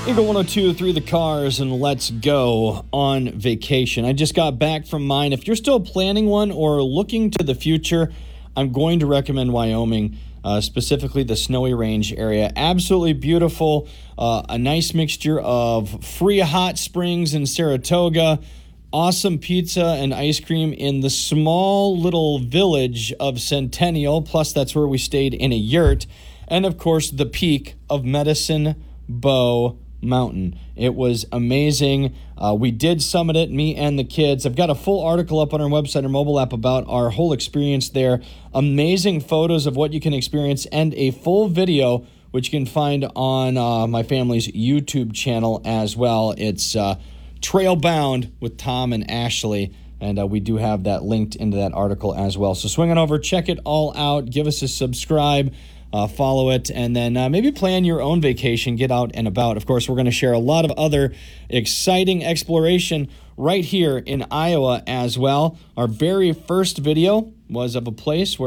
Eagle 102.3 The Cars, and let's go on vacation. I just got back from mine. If you're still planning one or looking to the future, I'm going to recommend Wyoming, specifically the Snowy Range area. Absolutely beautiful. A nice mixture of free hot springs in Saratoga, awesome pizza and ice cream in the small little village of Centennial. Plus, that's where we stayed in a yurt. And, of course, the peak of Medicine Bow Mountain. It was amazing. We did summit it, me and the kids. I've got a full article up on our website or mobile app about our whole experience there. Amazing photos of what you can experience and a full video, which you can find on my family's YouTube channel as well. It's Trailbound with Tom and Ashley, and we do have that linked into that article as well. So swing on over, check it all out, give us a subscribe, follow it, and then maybe plan your own vacation, get out and about. Of course, we're going to share a lot of other exciting exploration right here in Iowa as well. Our very first video was of a place where